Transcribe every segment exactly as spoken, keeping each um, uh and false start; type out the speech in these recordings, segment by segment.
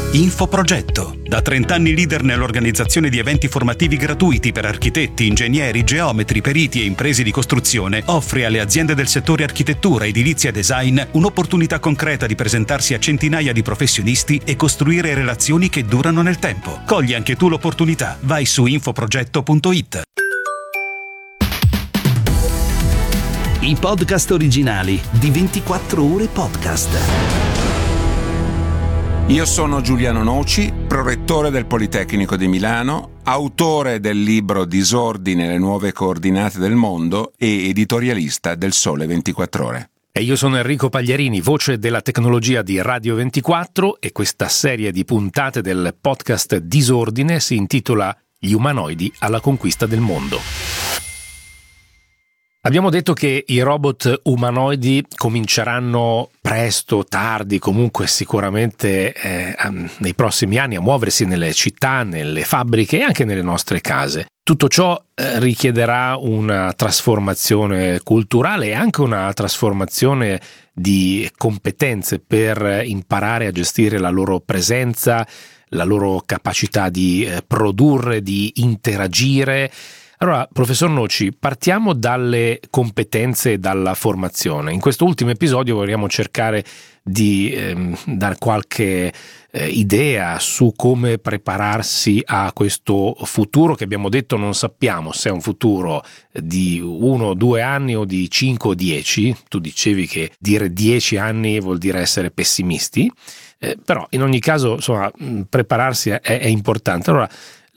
Infoprogetto, da trenta anni leader nell'organizzazione di eventi formativi gratuiti per architetti, ingegneri, geometri, periti e imprese di costruzione, offre alle aziende del settore architettura, edilizia e design un'opportunità concreta di presentarsi a centinaia di professionisti e costruire relazioni che durano nel tempo. Cogli anche tu l'opportunità. Vai su infoprogetto punto it. I podcast originali di ventiquattro ore podcast. Io sono Giuliano Noci, prorettore del Politecnico di Milano, autore del libro Disordine, le nuove coordinate del mondo e editorialista del Sole ventiquattro Ore. E io sono Enrico Pagliarini, voce della tecnologia di Radio ventiquattro, e questa serie di puntate del podcast Disordine si intitola Gli umanoidi alla conquista del mondo. Abbiamo detto che i robot umanoidi cominceranno presto, tardi, comunque sicuramente eh, nei prossimi anni a muoversi nelle città, nelle fabbriche e anche nelle nostre case. Tutto ciò eh, richiederà una trasformazione culturale e anche una trasformazione di competenze per imparare a gestire la loro presenza, la loro capacità di eh, produrre, di interagire. Allora, professor Noci, partiamo dalle competenze e dalla formazione. In questo ultimo episodio vogliamo cercare di ehm, dare qualche eh, idea su come prepararsi a questo futuro che abbiamo detto non sappiamo se è un futuro di uno o due anni o di cinque o dieci. Tu dicevi che dire dieci anni vuol dire essere pessimisti, eh, però in ogni caso, insomma, prepararsi è, è importante. Allora,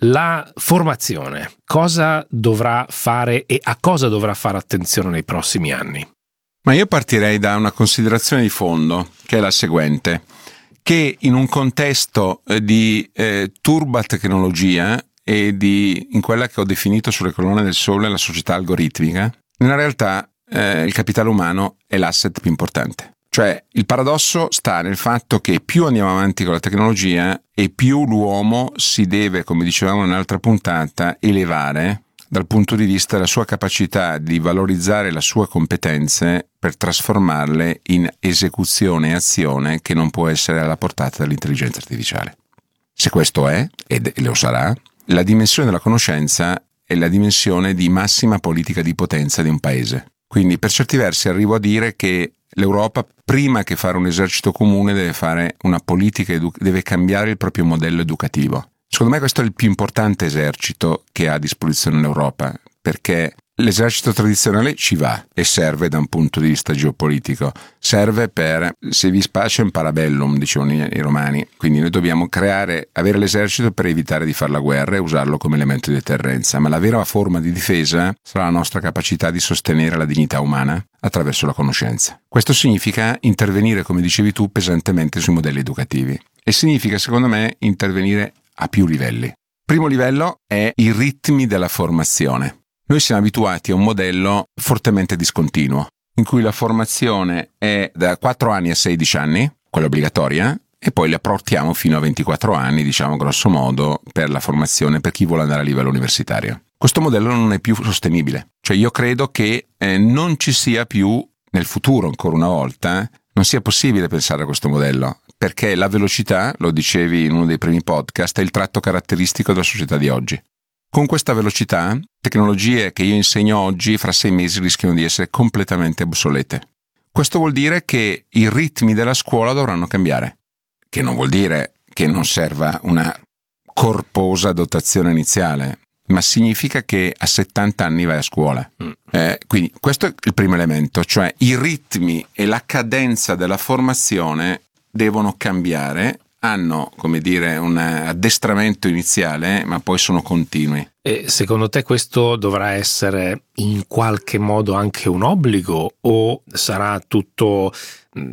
la formazione, cosa dovrà fare e a cosa dovrà fare attenzione nei prossimi anni? Ma io partirei da una considerazione di fondo, che è la seguente, che in un contesto di eh, turba tecnologia e di, in quella che ho definito sulle colonne del sole, la società algoritmica, nella realtà eh, il capitale umano è l'asset più importante. Cioè, il paradosso sta nel fatto che più andiamo avanti con la tecnologia e più l'uomo si deve, come dicevamo in un'altra puntata, elevare dal punto di vista della sua capacità di valorizzare le sue competenze per trasformarle in esecuzione e azione che non può essere alla portata dell'intelligenza artificiale. Se questo è, ed lo sarà, la dimensione della conoscenza è la dimensione di massima politica di potenza di un paese. Quindi, per certi versi, arrivo a dire che l'Europa, prima che fare un esercito comune, deve fare una politica, edu- deve cambiare il proprio modello educativo. Secondo me questo è il più importante esercito che ha a disposizione l'Europa, perché l'esercito tradizionale ci va e serve da un punto di vista geopolitico, serve per se vis pacem parabellum, dicevano i romani, quindi noi dobbiamo creare, avere l'esercito per evitare di fare la guerra e usarlo come elemento di deterrenza, ma la vera forma di difesa sarà la nostra capacità di sostenere la dignità umana attraverso la conoscenza. Questo significa intervenire, come dicevi tu, pesantemente sui modelli educativi e significa, secondo me, intervenire a più livelli. Primo livello è i ritmi della formazione. Noi siamo abituati a un modello fortemente discontinuo, in cui la formazione è da quattro anni a sedici anni, quella obbligatoria, e poi la portiamo fino a ventiquattro anni, diciamo grosso modo, per la formazione per chi vuole andare a livello universitario. Questo modello non è più sostenibile. Cioè io credo che eh, non ci sia più, nel futuro ancora una volta, non sia possibile pensare a questo modello, perché la velocità, lo dicevi in uno dei primi podcast, è il tratto caratteristico della società di oggi. Con questa velocità, tecnologie che io insegno oggi fra sei mesi rischiano di essere completamente obsolete. Questo vuol dire che i ritmi della scuola dovranno cambiare, che non vuol dire che non serva una corposa dotazione iniziale, ma significa che a settanta anni vai a scuola. Mm. Eh, quindi questo è il primo elemento, cioè i ritmi e la cadenza della formazione devono cambiare. Hanno, come dire, un addestramento iniziale, ma poi sono continui. E secondo te questo dovrà essere in qualche modo anche un obbligo o sarà tutto